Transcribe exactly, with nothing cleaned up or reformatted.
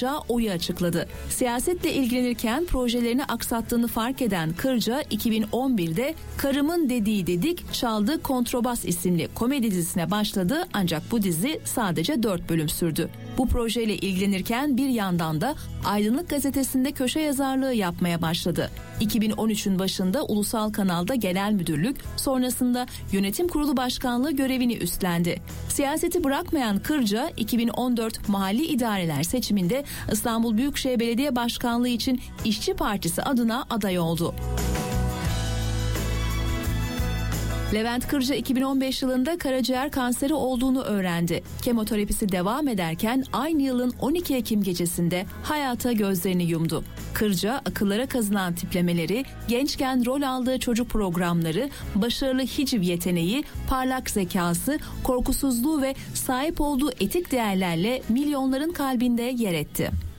alacağı oyu açıkladı. Siyasetle ilgilenirken projelerini aksattığını fark eden Kırca iki bin on birde Karımın Dediği Dedik Çaldı Kontrabas isimli komedi dizisine başladı, ancak bu dizi sadece dört bölüm sürdü. Bu projeyle ilgilenirken bir yandan da Aydınlık Gazetesi'nde köşe yazarlığı yapmaya başladı. iki bin on üçün başında ulusal kanalda genel müdürlük, sonrasında yönetim kurulu başkanlığı görevini üstlendi. Siyaseti bırakmayan Kırca, iki bin on dört mahalli idareler seçiminde İstanbul Büyükşehir Belediye Başkanlığı için İşçi Partisi adına aday oldu. Levent Kırca iki bin on beş yılında karaciğer kanseri olduğunu öğrendi. Kemoterapisi devam ederken aynı yılın on iki Ekim gecesinde hayata gözlerini yumdu. Kırca akıllara kazınan tiplemeleri, gençken rol aldığı çocuk programları, başarılı hiciv yeteneği, parlak zekası, korkusuzluğu ve sahip olduğu etik değerlerle milyonların kalbinde yer etti.